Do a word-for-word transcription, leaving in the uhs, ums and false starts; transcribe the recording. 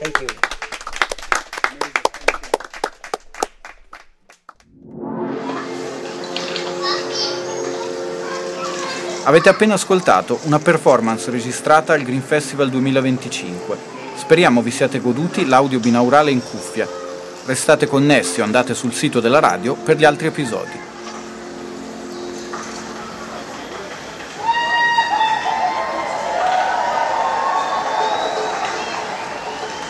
Thank you. Avete appena ascoltato una performance registrata al Green Festival duemilaventicinque. Speriamo vi siate goduti l'audio binaurale in cuffia. Restate connessi o andate sul sito della radio per gli altri episodi.